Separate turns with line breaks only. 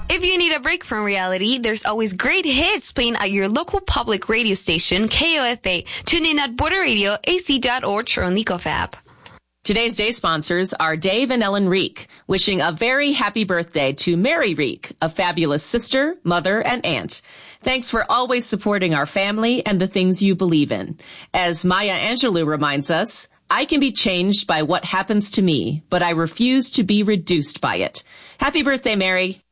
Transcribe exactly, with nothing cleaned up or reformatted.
If you need a break from reality, there's always great hits playing at your local public radio station, K O F A. Tune in at border radio a c dot org or on the Ecof app.
Today's day sponsors are Dave and Ellen Reek, wishing a very happy birthday to Mary Reek, a fabulous sister, mother, and aunt. Thanks for always supporting our family and the things you believe in. As Maya Angelou reminds us, I can be changed by what happens to me, but I refuse to be reduced by it. Happy birthday, Mary.